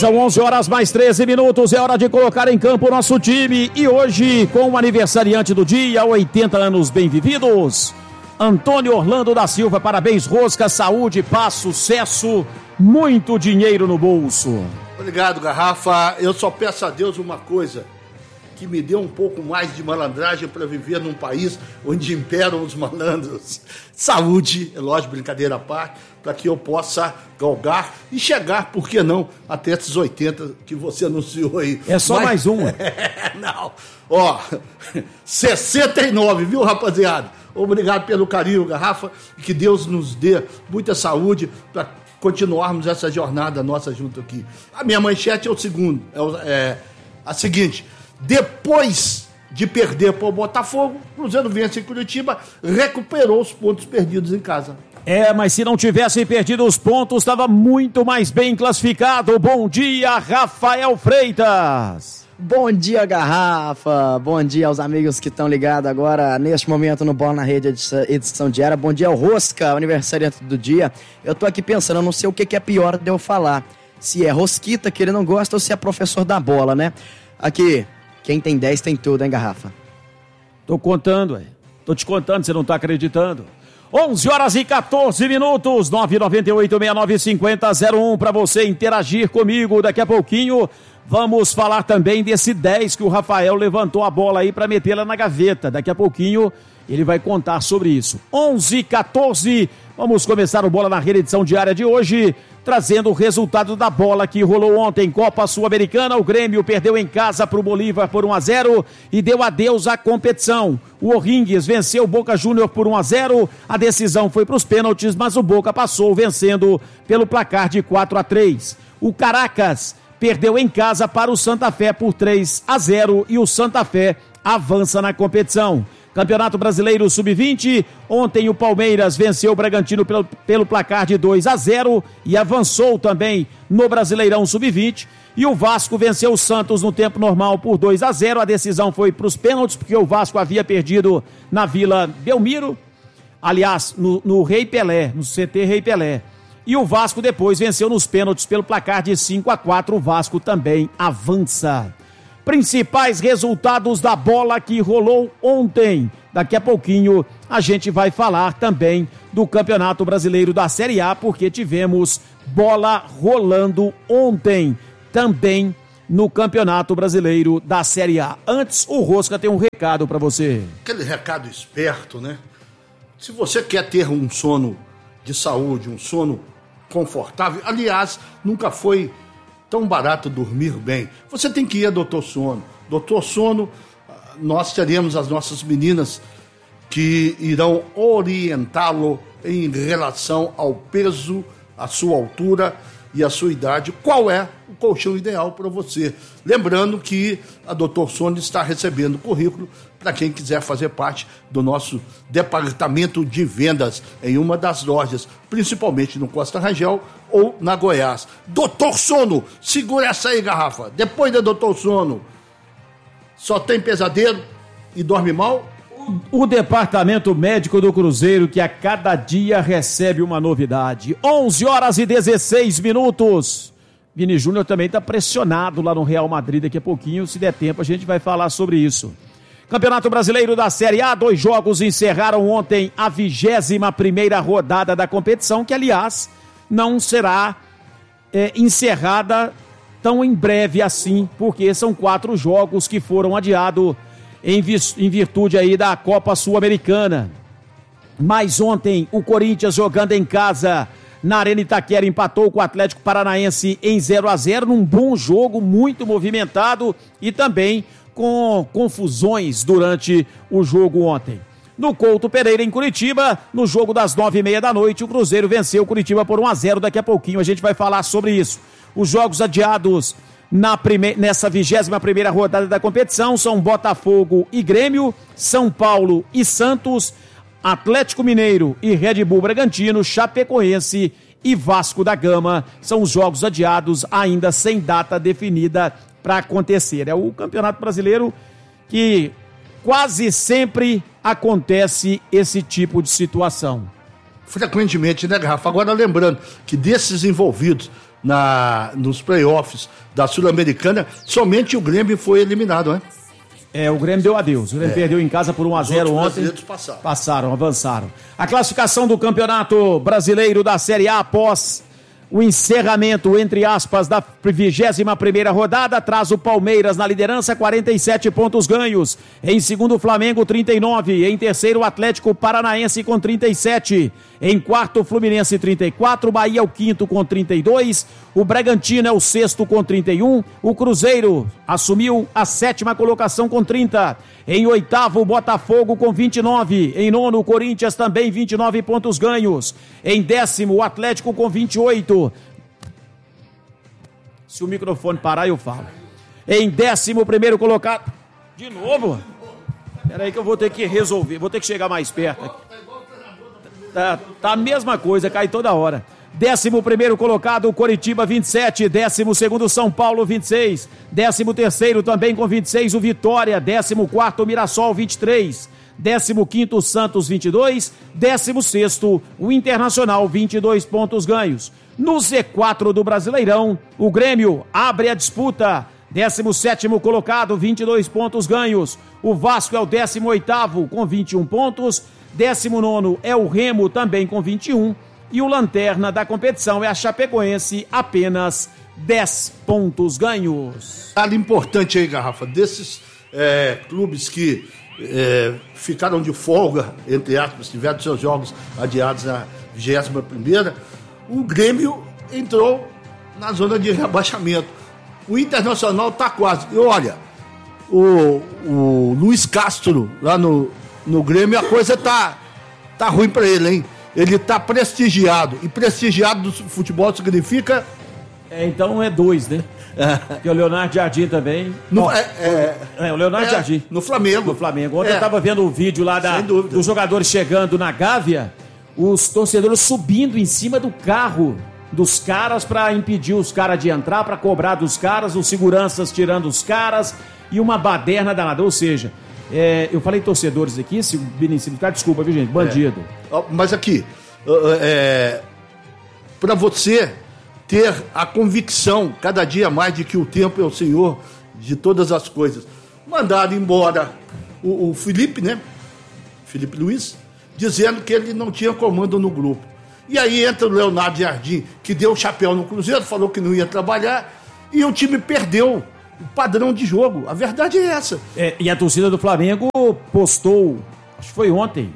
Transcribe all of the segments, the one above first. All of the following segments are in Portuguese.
São 11 horas mais 13 minutos, é hora de colocar em campo o nosso time. E hoje, com o aniversariante do dia, 80 anos bem vividos, Antônio Orlando da Silva. Parabéns, Rosca, saúde, paz, sucesso, muito dinheiro no bolso. Obrigado, Garrafa. Eu só peço a Deus uma coisa: que me dê um pouco mais de malandragem para viver num país onde imperam os malandros. Saúde, é lógico, brincadeira à parte, para que eu possa galgar e chegar, por que não, até esses 80 que você anunciou aí. É só mais um. Não, ó, 69, viu, rapaziada? Obrigado pelo carinho, Garrafa, e que Deus nos dê muita saúde para continuarmos essa jornada nossa junto aqui. A minha manchete é o segundo, é a seguinte: depois de perder para o Botafogo, o Cruzeiro vence em Curitiba, recuperou os pontos perdidos em casa. Mas se não tivessem perdido os pontos, estava muito mais bem classificado. Bom dia, Rafael Freitas. Bom dia, Garrafa. Bom dia aos amigos que estão ligados agora, neste momento, no Bola na Rede, edição diária. Bom dia ao Rosca, aniversariante do dia. Eu tô aqui pensando, eu não sei o que é pior de eu falar. Se é Rosquita, que ele não gosta, ou se é professor da bola, né? Aqui, quem tem 10 tem tudo, hein, Garrafa? Tô contando, tô te contando, você não tá acreditando. 11 horas e 14 minutos, 998-6950-01 para você interagir comigo. Daqui a pouquinho vamos falar também desse 10 que o Rafael levantou a bola aí para metê-la na gaveta. Daqui a pouquinho ele vai contar sobre isso. 11h14, vamos começar o Bola na Rede, edição diária de hoje, trazendo o resultado da bola que rolou ontem. Copa Sul-Americana, o Grêmio perdeu em casa para o Bolívar por 1-0 e deu adeus à competição. O O'Higgins venceu o Boca Júnior por 1-0, a decisão foi para os pênaltis, mas o Boca passou vencendo pelo placar de 4-3. O Caracas perdeu em casa para o Santa Fé por 3-0 e o Santa Fé avança na competição. Campeonato Brasileiro Sub-20, ontem o Palmeiras venceu o Bragantino pelo placar de 2-0 e avançou também no Brasileirão Sub-20. E o Vasco venceu o Santos no tempo normal por 2-0, a decisão foi para os pênaltis, porque o Vasco havia perdido na Vila Belmiro, aliás, no Rei Pelé, no CT Rei Pelé. E o Vasco depois venceu nos pênaltis pelo placar de 5-4, o Vasco também avança. Principais resultados da bola que rolou ontem. Daqui a pouquinho a gente vai falar também do Campeonato Brasileiro da Série A, porque tivemos bola rolando ontem também no Campeonato Brasileiro da Série A. Antes, o Rosca tem um recado para você. Aquele recado esperto, né? Se você quer ter um sono de saúde, um sono confortável, aliás, nunca foi tão barato dormir bem, você tem que ir a Doutor Sono. Doutor Sono, nós teremos as nossas meninas que irão orientá-lo em relação ao peso, a sua altura e a sua idade, qual é o colchão ideal para você. Lembrando que a Doutor Sono está recebendo currículo para quem quiser fazer parte do nosso departamento de vendas em uma das lojas, principalmente no Costa Rangel ou na Goiás. Doutor Sono, segura essa aí, Garrafa. Depois da Doutor Sono, só tem pesadelo e dorme mal? O departamento médico do Cruzeiro, que a cada dia recebe uma novidade. 11 horas e 16 minutos. Vini Júnior também está pressionado lá no Real Madrid. Daqui a pouquinho, se der tempo, a gente vai falar sobre isso. Campeonato Brasileiro da Série A, 2 jogos encerraram ontem a 21ª rodada da competição, que, aliás, não será encerrada tão em breve assim, porque são 4 jogos que foram adiados em virtude aí da Copa Sul-Americana. Mas ontem o Corinthians, jogando em casa na Arena Itaquera, empatou com o Atlético Paranaense em 0-0, num bom jogo, muito movimentado e também com confusões durante o jogo ontem. No Couto Pereira, em Curitiba, no jogo das 9h30 da noite, o Cruzeiro venceu o Curitiba por 1-0. Daqui a pouquinho a gente vai falar sobre isso. Os jogos adiados nessa 21ª rodada da competição são Botafogo e Grêmio, São Paulo e Santos, Atlético Mineiro e Red Bull Bragantino, Chapecoense e Vasco da Gama. São os jogos adiados, ainda sem data definida para acontecer. É o Campeonato Brasileiro que quase sempre acontece esse tipo de situação. Frequentemente, né, Rafa? Agora lembrando que desses envolvidos nos playoffs da Sul-Americana, somente o Grêmio foi eliminado, né? O Grêmio deu adeus. O Grêmio perdeu em casa por 1-0 ontem. Avançaram. A classificação do Campeonato Brasileiro da Série A após o encerramento, entre aspas, da 21ª rodada, traz o Palmeiras na liderança, 47 pontos ganhos. Em segundo, o Flamengo, 39. Em terceiro, o Atlético Paranaense com 37. Em quarto, o Fluminense, 34. O Bahia é o quinto com 32. O Bragantino é o sexto com 31. O Cruzeiro assumiu a 7ª colocação com 30. Em oitavo, o Botafogo com 29. Em nono, o Corinthians também 29 pontos ganhos. Em décimo, o Atlético com 28. Se o microfone parar, eu falo. Em 11º colocado. De novo? Peraí que eu vou ter que resolver. Vou ter que chegar mais perto aqui. Tá a mesma coisa, cai toda hora. 11º colocado, o Coritiba, 27. 12º, São Paulo, 26. 13º também com 26, o Vitória. 14º, o Mirassol, 23. 15º, o Santos, 22. 16º, o Internacional, 22 pontos ganhos. No Z4 do Brasileirão, o Grêmio abre a disputa. 17º colocado, 22 pontos ganhos. O Vasco é o 18º com 21 pontos. 19º é o Remo, também com 21. E o lanterna da competição é a Chapecoense, apenas 10 pontos ganhos. Detalhe importante aí, Garrafa, desses clubes que ficaram de folga, entre aspas, tiveram seus jogos adiados na 21ª, o Grêmio entrou na zona de rebaixamento. O Internacional está quase. E olha, o Luiz Castro, lá no Grêmio, a coisa tá ruim para ele, hein? Ele tá prestigiado. E prestigiado do futebol significa... Então é 2, né? Porque o Leonardo Jardim também... o Leonardo Jardim. No Flamengo. Ontem eu tava vendo o vídeo lá dos jogadores chegando na Gávea, os torcedores subindo em cima do carro dos caras para impedir os caras de entrar, para cobrar dos caras, os seguranças tirando os caras e uma baderna danada. Ou seja... eu falei torcedores aqui, se o Benicínio ficar, desculpa, viu, gente? Bandido. Mas aqui, para você ter a convicção, cada dia mais, de que o tempo é o senhor de todas as coisas, mandaram embora o Felipe, né? Felipe Luiz, dizendo que ele não tinha comando no grupo. E aí entra o Leonardo Jardim, que deu o chapéu no Cruzeiro, falou que não ia trabalhar, e o time perdeu o padrão de jogo. A verdade é essa. E a torcida do Flamengo postou, acho que foi ontem,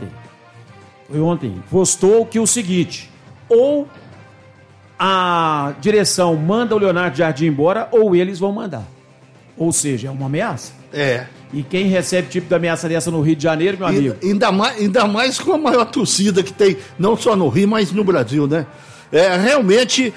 postou que o seguinte: ou a direção manda o Leonardo Jardim embora, ou eles vão mandar. Ou seja, é uma ameaça. E quem recebe tipo de ameaça dessa no Rio de Janeiro, meu amigo? Ainda mais com a maior torcida que tem, não só no Rio, mas no Brasil, né? Realmente,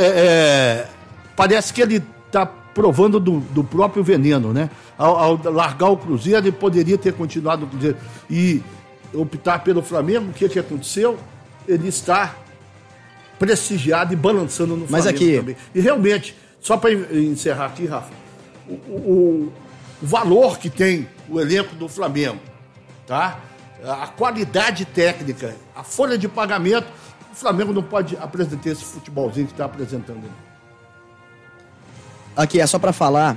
parece que ele está provando do próprio veneno, né? Ao largar o Cruzeiro, ele poderia ter continuado no Cruzeiro e optar pelo Flamengo. O que aconteceu? Ele está prestigiado e balançando no Flamengo também. E realmente, só para encerrar aqui, Rafa, o valor que tem o elenco do Flamengo, tá? A qualidade técnica, a folha de pagamento, o Flamengo não pode apresentar esse futebolzinho que está apresentando. Aqui, é só pra falar,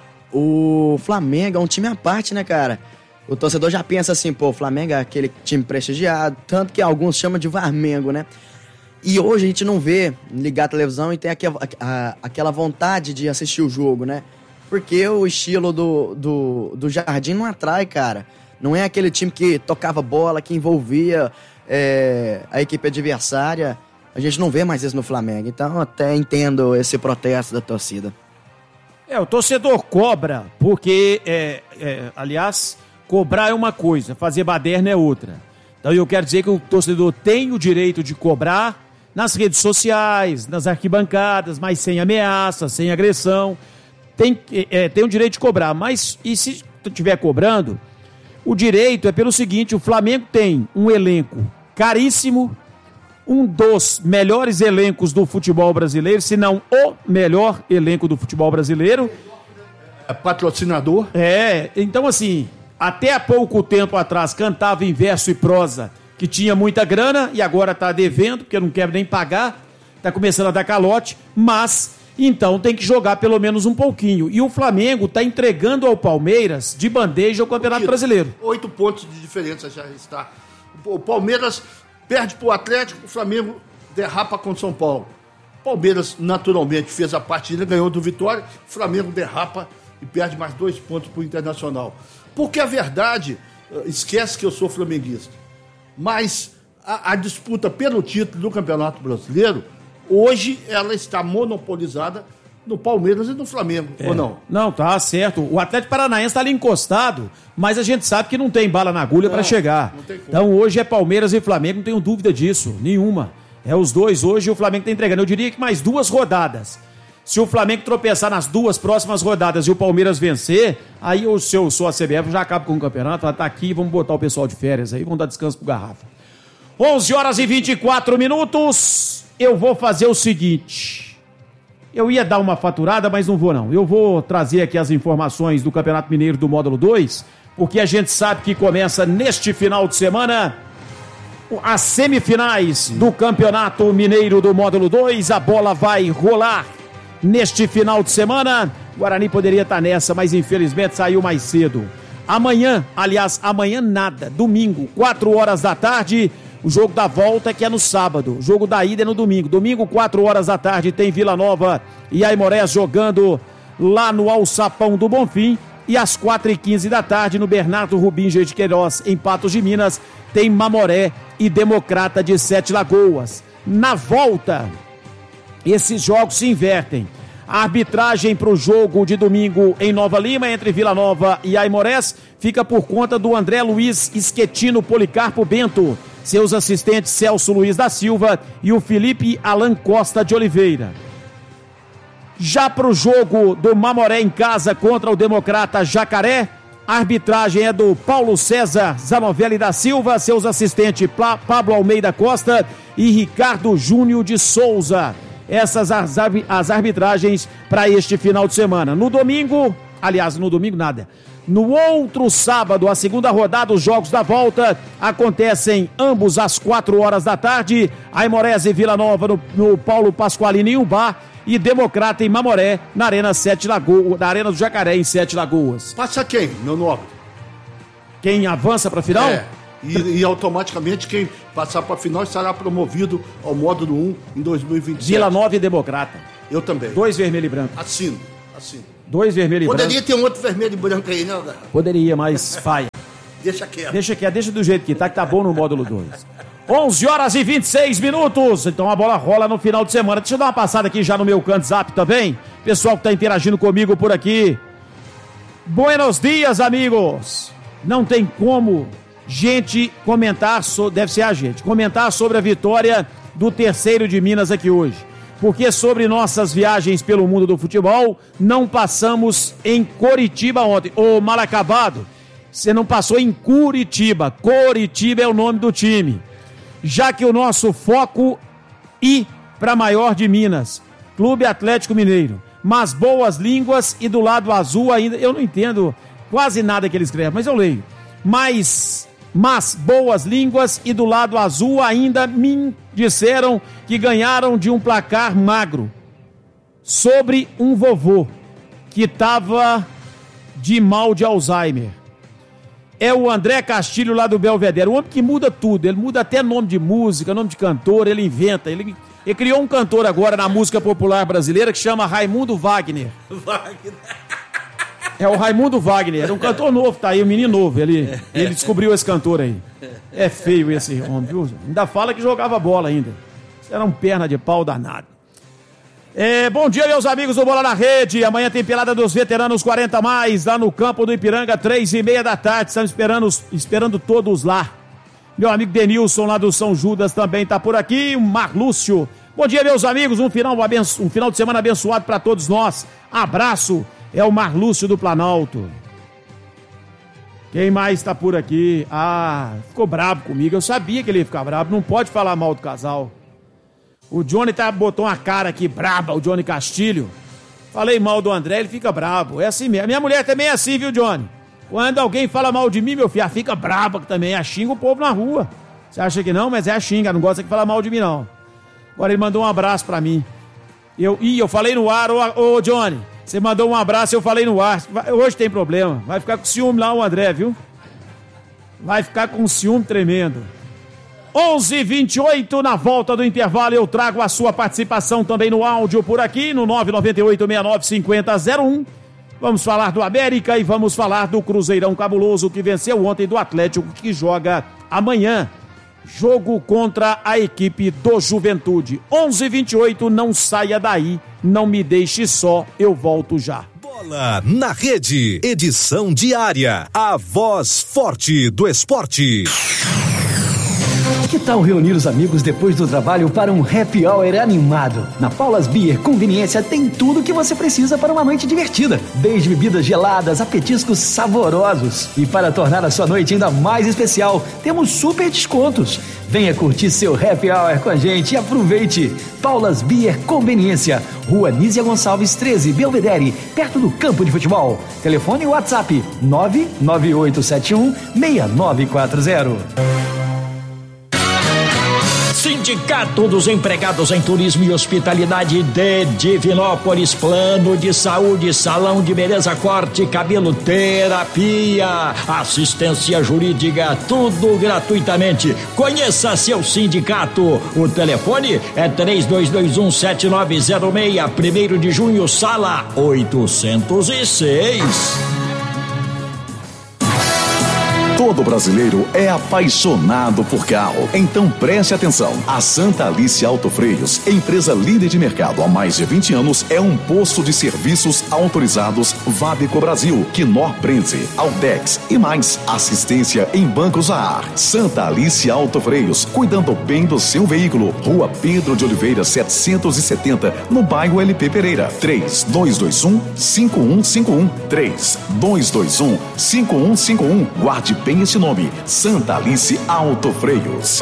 o Flamengo é um time à parte, né, cara? O torcedor já pensa assim, o Flamengo é aquele time prestigiado, tanto que alguns chamam de Varmengo, né? E hoje a gente não vê ligar a televisão e tem aquela vontade de assistir o jogo, né? Porque o estilo do Jardim não atrai, cara. Não é aquele time que tocava bola, que envolvia a equipe adversária. A gente não vê mais isso no Flamengo. Então até entendo esse protesto da torcida. O torcedor cobra, porque, aliás, cobrar é uma coisa, fazer baderna é outra. Então eu quero dizer que o torcedor tem o direito de cobrar nas redes sociais, nas arquibancadas, mas sem ameaça, sem agressão. Tem o direito de cobrar, mas e se estiver cobrando, o direito é pelo seguinte: o Flamengo tem um elenco caríssimo, um dos melhores elencos do futebol brasileiro, se não o melhor elenco do futebol brasileiro. Patrocinador. Então assim, até há pouco tempo atrás cantava em verso e prosa que tinha muita grana e agora está devendo, porque não quer nem pagar. tá começando a dar calote, mas então tem que jogar pelo menos um pouquinho. E o Flamengo tá entregando ao Palmeiras de bandeja o Campeonato Brasileiro. 8 pontos de diferença já está. O Palmeiras perde pro Atlético, o Flamengo derrapa com o São Paulo. O Palmeiras, naturalmente, fez a partida, ganhou do Vitória, o Flamengo derrapa e perde mais 2 pontos pro Internacional. Porque a verdade, esquece que eu sou flamenguista, mas a disputa pelo título do Campeonato Brasileiro, hoje ela está monopolizada no Palmeiras e no Flamengo, ou não? Não, tá certo. O Atlético Paranaense está ali encostado, mas a gente sabe que não tem bala na agulha para chegar. Então hoje é Palmeiras e Flamengo, não tenho dúvida disso, nenhuma. É os dois hoje e o Flamengo está entregando. Eu diria que mais 2 rodadas. Se o Flamengo tropeçar nas 2 próximas rodadas e o Palmeiras vencer, aí se eu sou a CBF, já acabo com o campeonato, vai estar aqui, vamos botar o pessoal de férias aí, vamos dar descanso pro Garrafa. 11h24, eu vou fazer o seguinte... Eu ia dar uma faturada, mas não vou não. Eu vou trazer aqui as informações do Campeonato Mineiro do Módulo 2, porque a gente sabe que começa neste final de semana as semifinais do Campeonato Mineiro do Módulo 2. A bola vai rolar neste final de semana. O Guarani poderia estar nessa, mas infelizmente saiu mais cedo. Amanhã, aliás, amanhã nada, domingo, 4 horas da tarde... O jogo da volta que é no sábado, o jogo da ida é no domingo. Domingo, 4 horas da tarde, tem Vila Nova e Aimorés jogando lá no Alçapão do Bonfim. E às 4h15 da tarde, no Bernardo Rubinho de Queiroz, em Patos de Minas, tem Mamoré e Democrata de Sete Lagoas. Na volta, esses jogos se invertem. A arbitragem para o jogo de domingo em Nova Lima, entre Vila Nova e Aimorés, fica por conta do André Luiz Esquetino Policarpo Bento. Seus assistentes Celso Luiz da Silva e o Felipe Alan Costa de Oliveira. Já para o jogo do Mamoré em casa contra o Democrata Jacaré, a arbitragem é do Paulo César Zanovelli da Silva, seus assistentes Pablo Almeida Costa e Ricardo Júnior de Souza. Essas as arbitragens para este final de semana. No domingo, aliás, no domingo nada. No outro sábado, a segunda rodada, os jogos da volta acontecem ambos às 4 horas da tarde. Aimorés e Vila Nova no Paulo Pasqualini em Umbá e Democrata em Mamoré na Arena do Jacaré em Sete Lagoas. Passa quem, meu nobre? Quem avança para a final? E automaticamente quem passar para a final estará promovido ao módulo 1 em 2027. Vila Nova e Democrata. Eu também. 2 vermelho e branco. Assino. 2 vermelho e branco. Poderia ter um outro vermelho e branco aí, né? Poderia, mas faia. Deixa quieto. Deixa do jeito que tá bom no módulo 2. 11h26. Então a bola rola no final de semana. Deixa eu dar uma passada aqui já no meu canto zap também. Pessoal que tá interagindo comigo por aqui. Buenos dias, amigos. Não tem como gente comentar, deve ser a gente, comentar sobre a vitória do Terceiro de Minas aqui hoje. Porque sobre nossas viagens pelo mundo do futebol, não passamos em Coritiba ontem. Ô, mal acabado, você não passou em Curitiba. Coritiba é o nome do time. Já que o nosso foco ir para maior de Minas, Clube Atlético Mineiro. Mas boas línguas e do lado azul ainda, eu não entendo quase nada que ele escreve, mas eu leio. Mas boas línguas e do lado azul ainda me disseram que ganharam de um placar magro sobre um vovô que estava de mal de Alzheimer. É o André Castilho lá do Belvedere, o homem que muda tudo, ele muda até nome de música, nome de cantor, ele inventa, ele criou um cantor agora na música popular brasileira que chama Raimundo Wagner. É o Raimundo Wagner, é um cantor novo, tá aí, um menino novo, ele descobriu esse cantor aí. É feio esse homem, viu? Ainda fala que jogava bola ainda. Era um perna de pau danado. Bom dia, meus amigos do Bola na Rede. Amanhã tem pelada dos veteranos 40 mais, lá no campo do Ipiranga, 3h30 da tarde. Estamos esperando todos lá. Meu amigo Denilson, lá do São Judas, também tá por aqui. O Marlúcio. Bom dia, meus amigos. Um final de semana abençoado para todos nós. Abraço. É o Marlúcio do Planalto. Quem mais tá por aqui? Ficou brabo comigo. Eu sabia que ele ia ficar brabo. Não pode falar mal do casal. O Johnny botou uma cara aqui braba, o Johnny Castilho. Falei mal do André, ele fica brabo. É assim mesmo. Minha mulher também é assim, viu, Johnny? Quando alguém fala mal de mim, meu filho, fica braba também. Xinga o povo na rua. Você acha que não? Mas xinga. Não gosta que fala mal de mim, não. Agora ele mandou um abraço pra mim. Eu falei no ar, ô Johnny, você mandou um abraço, eu falei no ar. Hoje tem problema, vai ficar com ciúme lá o André, viu? Vai ficar com ciúme tremendo. 11h28, na volta do intervalo eu trago a sua participação também no áudio por aqui, no 998-695001. Vamos falar do América e vamos falar do Cruzeirão cabuloso que venceu ontem do Atlético, que joga amanhã. Jogo contra a equipe do Juventude. 11h28, não saia daí, não me deixe só, eu volto já. Bola na Rede, edição diária, a voz forte do esporte. Que tal reunir os amigos depois do trabalho para um happy hour animado? Na Paulas Beer Conveniência tem tudo o que você precisa para uma noite divertida. Desde bebidas geladas a petiscos saborosos. E para tornar a sua noite ainda mais especial, temos super descontos. Venha curtir seu happy hour com a gente e aproveite. Paulas Beer Conveniência, Rua Nízia Gonçalves 13, Belvedere, perto do campo de futebol. Telefone e WhatsApp 99871-6940. Sindicato dos Empregados em Turismo e Hospitalidade de Divinópolis, plano de saúde, salão de beleza, corte, cabelo, terapia, assistência jurídica, tudo gratuitamente. Conheça seu sindicato. O telefone é 3221-7906, 1º de junho, sala 806. Todo brasileiro é apaixonado por carro. Então preste atenção. A Santa Alice Autofreios, empresa líder de mercado há mais de 20 anos, é um posto de serviços autorizados Vadeco Brasil, Knorr Prenze, Altex e mais. Assistência em bancos a ar. Santa Alice Autofreios, cuidando bem do seu veículo. Rua Pedro de Oliveira 770, no bairro LP Pereira. 3221-5151. 3221-5151. Guarde bem esse nome, Santa Alice Autofreios.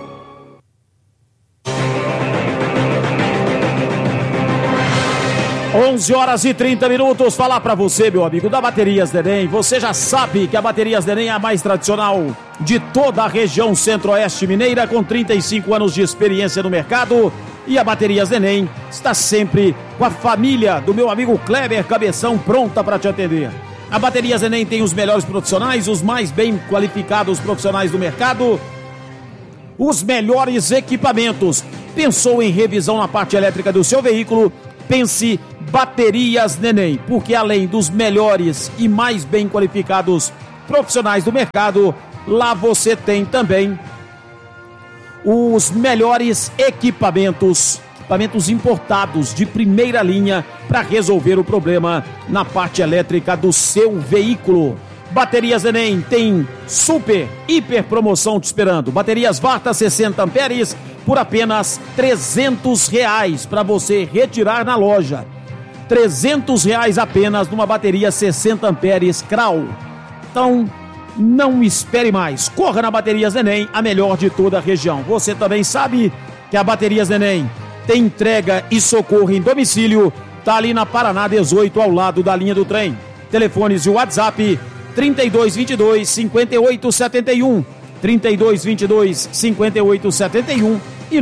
11h30. Falar pra você, meu amigo, da Baterias Neném. Você já sabe que a Baterias Neném é a mais tradicional de toda a região centro-oeste mineira, com 35 anos de experiência no mercado. E a Baterias Neném está sempre com a família do meu amigo Kleber Cabeção, pronta para te atender. A Baterias Neném tem os melhores profissionais, os mais bem qualificados profissionais do mercado, os melhores equipamentos. Pensou em revisão na parte elétrica do seu veículo? Pense Baterias Neném, porque além dos melhores e mais bem qualificados profissionais do mercado, lá você tem também os melhores equipamentos importados de primeira linha para resolver o problema na parte elétrica do seu veículo. Baterias Neném tem super, hiper promoção te esperando. Baterias Varta 60 amperes por apenas R$300 para você retirar na loja. R$300 apenas numa bateria 60 amperes Krau. Então, não espere mais. Corra na Baterias Neném, a melhor de toda a região. Você também sabe que a Baterias Neném tem entrega e socorro em domicílio. Tá ali na Paraná 18, ao lado da linha do trem. Telefones e WhatsApp 3222-5871, 3222-5871 e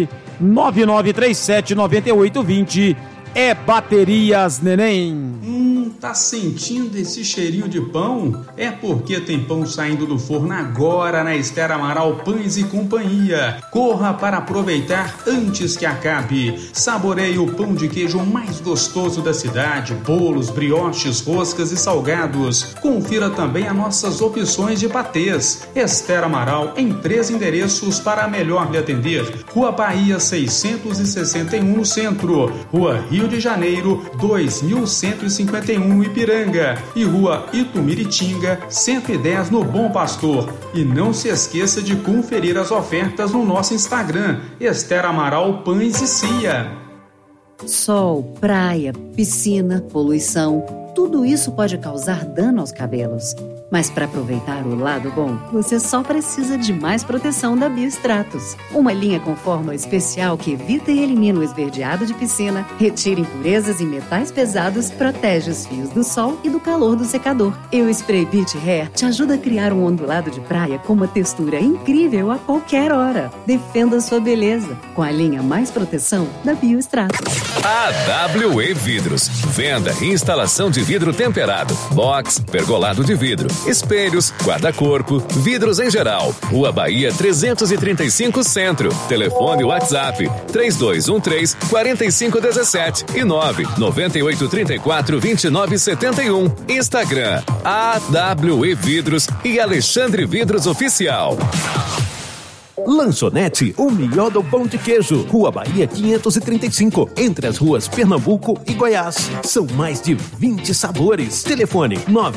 99937-9820. É Baterias Neném. Tá sentindo esse cheirinho de pão? É porque tem pão saindo do forno agora na Esther Amaral Pães e Companhia. Corra para aproveitar antes que acabe. Saboreie o pão de queijo mais gostoso da cidade, bolos, brioches, roscas e salgados. Confira também as nossas opções de patês. Esther Amaral em 3 endereços para melhor lhe atender. Rua Bahia 661 no centro, Rua Rio de Janeiro 2151 Ipiranga e Rua Itumiritinga 110 no Bom Pastor. E não se esqueça de conferir as ofertas no nosso Instagram, Esther Amaral Pães e Cia. Sol, praia, piscina, poluição. tudo isso pode causar dano aos cabelos. Mas para aproveitar o lado bom, você só precisa de mais proteção da Biostratos. Uma linha com fórmula especial que evita e elimina o esverdeado de piscina, retira impurezas e metais pesados, protege os fios do sol e do calor do secador. E o Spray Beach Hair te ajuda a criar um ondulado de praia com uma textura incrível a qualquer hora. Defenda sua beleza com a linha mais proteção da Biostratos. AWE Vidros. Venda e instalação de vidro temperado, box, pergolado de vidro, espelhos, guarda-corpo, vidros em geral. Rua Bahia 335 Centro. Telefone WhatsApp 3213-4517 e 99834-2971. Instagram AWE Vidros e Alexandre Vidros Oficial. Lanchonete, o melhor do pão de queijo. Rua Bahia 535, entre as ruas Pernambuco e Goiás. São mais de 20 sabores. Telefone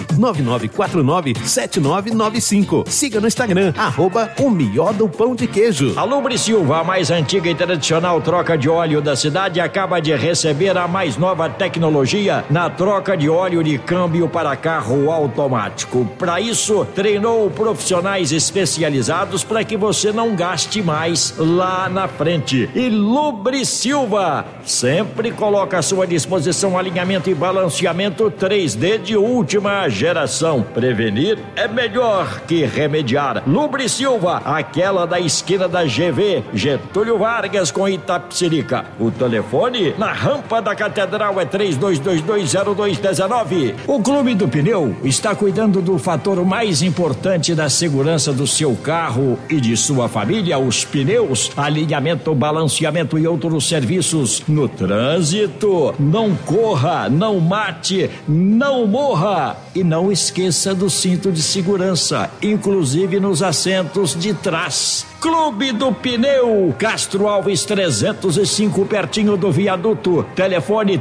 99949-7995. Siga no Instagram, @o melhor do pão de queijo. A Lubre Silva, a mais antiga e tradicional troca de óleo da cidade, acaba de receber a mais nova tecnologia na troca de óleo de câmbio para carro automático. Para isso, treinou profissionais especializados para que você não gaste mais lá na frente. E Lubre Silva sempre coloca à sua disposição alinhamento e balanceamento 3D de última geração. Prevenir é melhor que remediar. Lubre Silva, aquela da esquina da GV, Getúlio Vargas com Itapecerica. O telefone na rampa da Catedral é 32220219. O Clube do Pneu está cuidando do fator mais importante da segurança do seu carro e de sua família, os pneus, alinhamento, balanceamento e outros serviços no trânsito. Não corra, não mate, não morra e não esqueça do cinto de segurança, inclusive nos assentos de trás. Clube do Pneu, Castro Alves 305, pertinho do viaduto. Telefone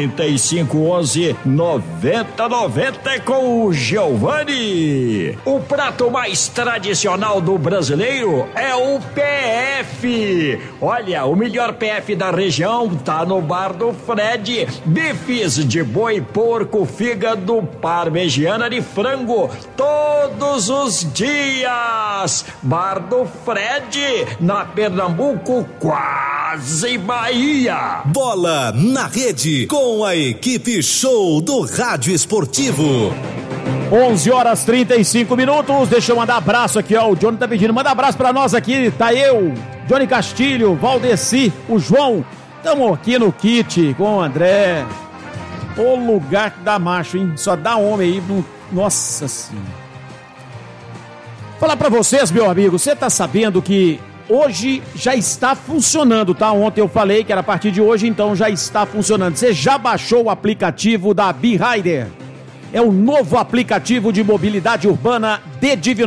3511-9090 com o Giovanni. O prato mais tradicional do brasileiro é o PF. Olha, o melhor PF da região tá no Bar do Fred. Bifes de boi, porco, fígado, parmegiana de frango, todos os dias. Bar do Fred, na Pernambuco, quase Bahia. Bola na Rede, com a equipe show do Rádio Esportivo. 11h35. Deixa eu mandar abraço aqui, ó. O Johnny tá pedindo. Manda abraço pra nós aqui. Tá eu, Johnny Castilho, Valdeci, o João. Tamo aqui no kit com o André. O lugar que dá macho, hein? Só dá homem aí. Nossa Senhora. Falar pra vocês, meu amigo, você tá sabendo que hoje já está funcionando, tá? Ontem eu falei que era a partir de hoje, então já está funcionando. Você já baixou o aplicativo da B-Rider? É o novo aplicativo de mobilidade urbana de Divinópolis.